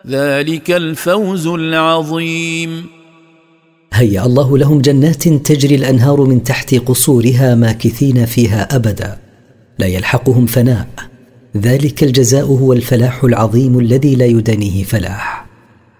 ذلك الفوز العظيم. هيأ الله لهم جنات تجري الأنهار من تحت قصورها ماكثين فيها أبدا، لا يلحقهم فناء. ذلك الجزاء هو الفلاح العظيم الذي لا يدنيه فلاح.